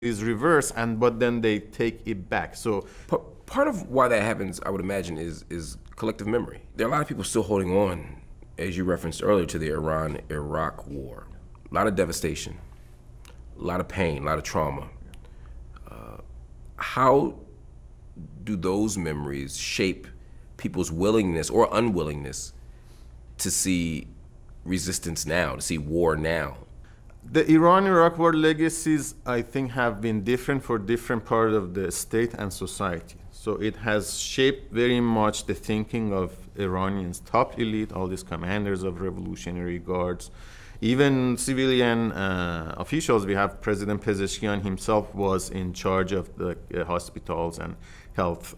is reversed, but then they take it back. So Part of why that happens, I would imagine, is collective memory. There are a lot of people still holding on, as you referenced earlier, to the Iran-Iraq war. A lot of devastation, a lot of pain, a lot of trauma. How do those memories shape people's willingness or unwillingness to see resistance now, to see war now? the Iran-Iraq war legacies, I think, have been different for different parts of the state and society. So it has shaped very much the thinking of Iranians' top elite, all these commanders of revolutionary guards, even civilian officials. We have President Pezeshkian himself was in charge of the hospitals and health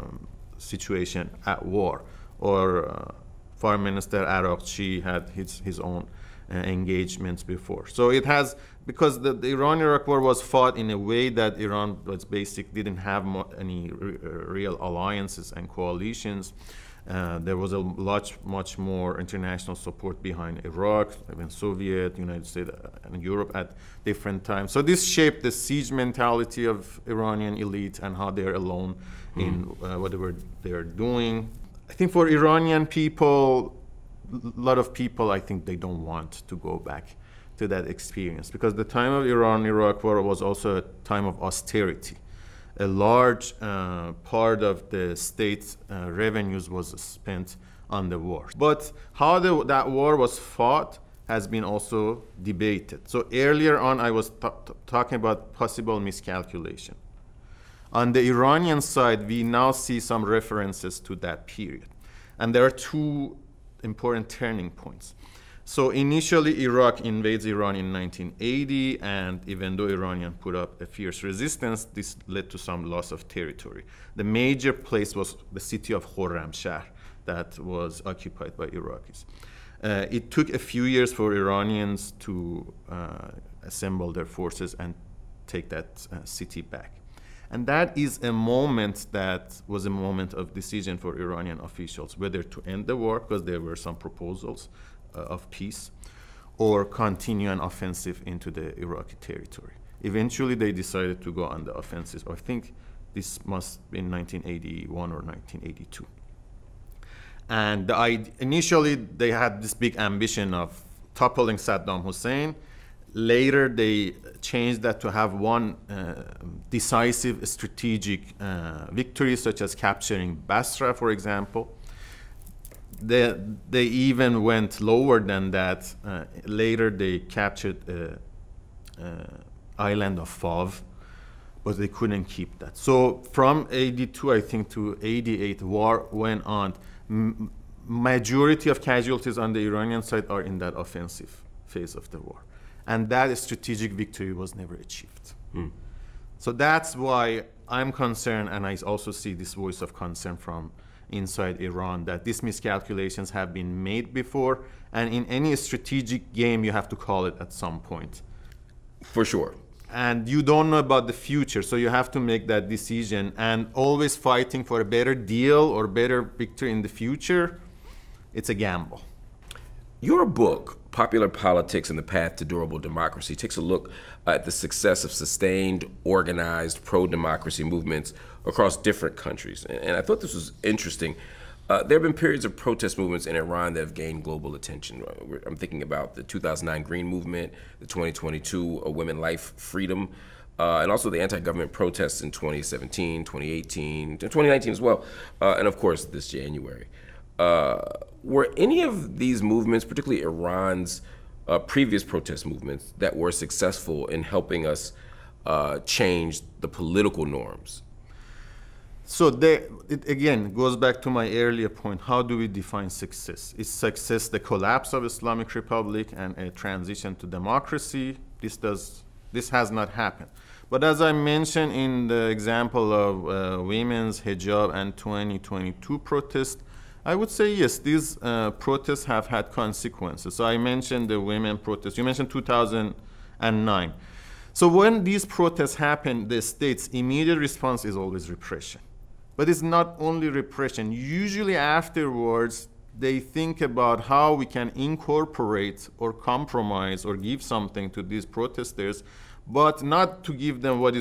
situation at war, or Foreign Minister Araqchi had his own engagements before. So it has, because the Iran-Iraq war was fought in a way that Iran was didn't have any real alliances and coalitions. There was a much more international support behind Iraq, even Soviet, United States, and Europe at different times. So this shaped the siege mentality of Iranian elite and how they're alone in whatever they're doing. I think for Iranian people, a lot of people, I think they don't want to go back to that experience, because the time of Iran-Iraq war was also a time of austerity. A large part of the state's revenues was spent on the war. But how that war was fought has been also debated. So earlier on, I was talking about possible miscalculation. On the Iranian side, we now see some references to that period. And there are two important turning points. So initially, Iraq invades Iran in 1980, and even though Iranians put up a fierce resistance, this led to some loss of territory. The major place was the city of Khorramshahr that was occupied by Iraqis. It took a few years for Iranians to assemble their forces and take that city back. And that is a moment that was a moment of decision for Iranian officials, whether to end the war, because there were some proposals of peace, or continue an offensive into the Iraqi territory. Eventually, they decided to go on the offensive. I think this must be in 1981 or 1982. And initially, they had this big ambition of toppling Saddam Hussein. Later, they changed that to have one decisive strategic victory, such as capturing Basra, for example. They even went lower than that. Later, they captured the island of Fav, but they couldn't keep that. So from 82, I think, to 88, war went on. Majority of casualties on the Iranian side are in that offensive phase of the war. And that strategic victory was never achieved. So that's why I'm concerned, and I also see this voice of concern from inside Iran, that these miscalculations have been made before, and in any strategic game, you have to call it at some point. For sure. And you don't know about the future, so you have to make that decision, and always fighting for a better deal or better victory in the future, it's a gamble. Your book, Popular Politics and the Path to Durable Democracy, takes a look at the success of sustained, organized, pro-democracy movements across different countries. And I thought this was interesting. There have been periods of protest movements in Iran that have gained global attention. I'm thinking about the 2009 Green Movement, the 2022 Women, Life, Freedom, and also the anti-government protests in 2017, 2018, 2019 as well, and of course this January. Were any of these movements, particularly Iran's previous protest movements, that were successful in helping us change the political norms? So it again goes back to my earlier point. How do we define success? Is success the collapse of Islamic Republic and a transition to democracy? This has not happened. But as I mentioned in the example of women's hijab and 2022 protests, I would say yes, these protests have had consequences. So I mentioned the women protests. You mentioned 2009. So when these protests happen, the state's immediate response is always repression. But it's not only repression. Usually afterwards, they think about how we can incorporate or compromise or give something to these protesters but not to give them what is